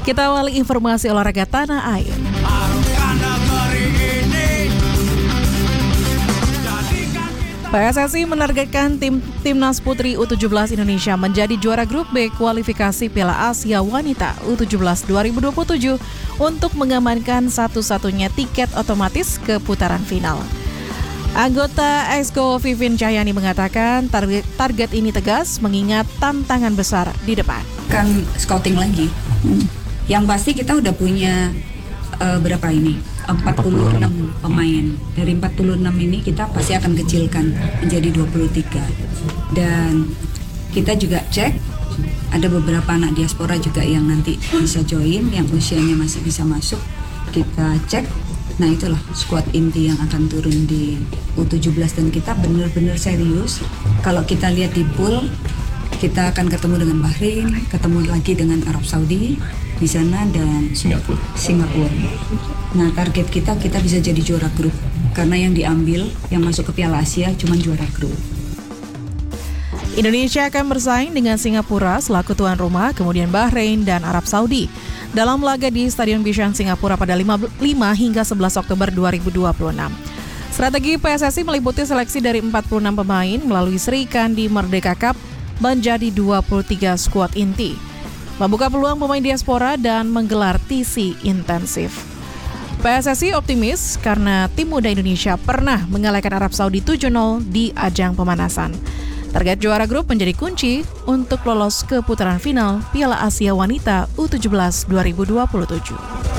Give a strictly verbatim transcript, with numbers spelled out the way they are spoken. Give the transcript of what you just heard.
Kita awali informasi olahraga tanah air. P S S I menargetkan tim Timnas Putri U tujuh belas Indonesia menjadi juara grup B kualifikasi Piala Asia Wanita U tujuh belas dua ribu dua puluh tujuh untuk mengamankan satu-satunya tiket otomatis ke putaran final. Anggota Exco Vivin Cahyani mengatakan target, target ini tegas mengingat tantangan besar di depan. Kan scouting lagi. Hmm. Yang pasti kita udah punya uh, berapa ini? empat puluh enam pemain. Dari empat puluh enam ini kita pasti akan kecilkan menjadi dua puluh tiga. Dan kita juga cek ada beberapa anak diaspora juga yang nanti bisa join, yang usianya masih bisa masuk. Kita cek. Nah, itulah skuad inti yang akan turun di U tujuh belas dan kita benar-benar serius. Kalau kita lihat di pool, kita akan ketemu dengan Bahrain, ketemu lagi dengan Arab Saudi di sana dan Singapura. Singapura. Nah, target kita kita bisa jadi juara grup karena yang diambil yang masuk ke Piala Asia cuma juara grup. Indonesia akan bersaing dengan Singapura selaku tuan rumah, kemudian Bahrain dan Arab Saudi dalam laga di Stadion Bishan Singapura pada lima hingga sebelas Oktober dua ribu dua puluh enam. Strategi P S S I meliputi seleksi dari empat puluh enam pemain melalui Sri Kandi Merdeka Cup menjadi dua puluh tiga skuad inti, membuka peluang pemain diaspora dan menggelar T C intensif. P S S I optimis karena tim muda Indonesia pernah mengalahkan Arab Saudi tujuh nol di ajang pemanasan. Target juara grup menjadi kunci untuk lolos ke putaran final Piala Asia Wanita U tujuh belas dua ribu dua puluh tujuh.